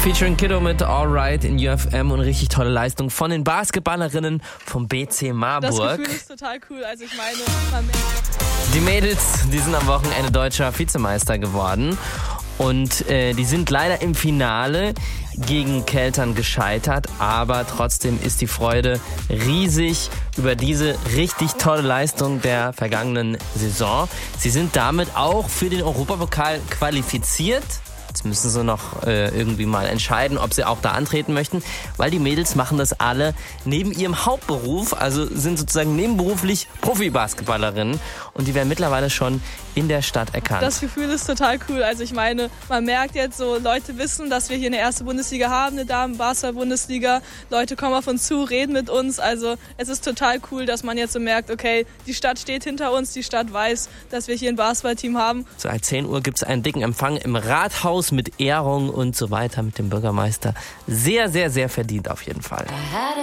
Featuring Kiddo mit Alright in UFM und richtig tolle Leistung von den Basketballerinnen vom BC Marburg. Das Gefühl ist total cool. Also ich meine, die Mädels, die sind am Wochenende deutscher Vizemeister geworden und die sind leider im Finale gegen Keltern gescheitert, aber trotzdem ist die Freude riesig über diese richtig tolle Leistung der vergangenen Saison. Sie sind damit auch für den Europapokal qualifiziert. Jetzt müssen sie noch irgendwie mal entscheiden, ob sie auch da antreten möchten, weil die Mädels machen das alle neben ihrem Hauptberuf, also sind sozusagen nebenberuflich Profi-Basketballerinnen und die werden mittlerweile schon in der Stadt erkannt. das Gefühl ist total cool. Also ich meine, man merkt jetzt so, Leute wissen, dass wir hier eine erste Bundesliga haben, eine Damen-Basketball-Bundesliga. Leute kommen auf uns zu, reden mit uns. Also es ist total cool, dass man jetzt so merkt, okay, die Stadt steht hinter uns, die Stadt weiß, dass wir hier ein Basketballteam haben. Seit 10 Uhr gibt es einen dicken Empfang im Rathaus mit Ehrung und so weiter mit dem Bürgermeister. Sehr, sehr, sehr verdient auf jeden Fall.